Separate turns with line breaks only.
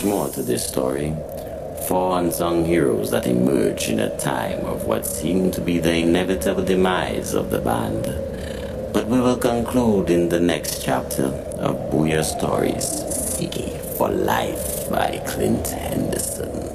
much more to this story. Four unsung heroes that emerged in a time of what seemed to be the inevitable demise of the band. But we will conclude in the next chapter of Booyah Stories, Siggy for Life by Clint Henderson.